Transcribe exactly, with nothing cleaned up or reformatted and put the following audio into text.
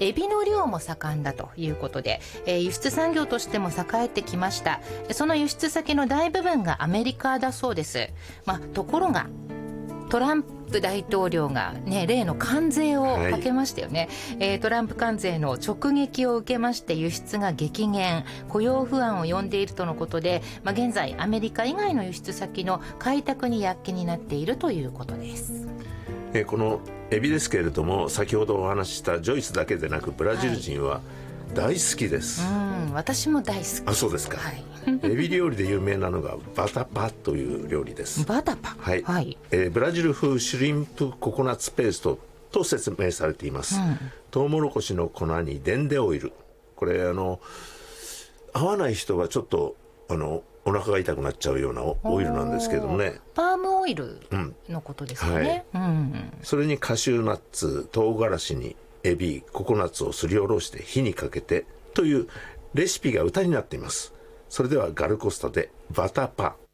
エビの漁も盛んだということで、えー、輸出産業としても栄えてきました。その輸出先の大部分がアメリカだそうです。まあ、ところがトランプ大統領が、ね、例の関税をかけましたよね、はいえー、トランプ関税の直撃を受けまして輸出が激減、雇用不安を呼んでいるとのことで、まあ、現在アメリカ以外の輸出先の開拓に躍起になっているということです。 えー、このエビですけれども、先ほどお話ししたジョイスだけでなくブラジル人は大好きです、 はい、うん私も大好き。 あ、そうですか、はい、エビ料理で有名なのがバタパという料理です。 バタパ、 はいはいえー、ブラジル風シュリンプココナッツペーストと説明されています、うん、トウモロコシの粉にデンデオイル、これあの合わない人はちょっとあのお腹が痛くなっちゃうようなオイルなんですけどね。 パームオイルのことですよね、うんはいうん、 それにカシューナッツ、唐辛子にエビ、ココナッツをすりおろして火にかけてというレシピが歌になっています。それではガルコスタでバタパ。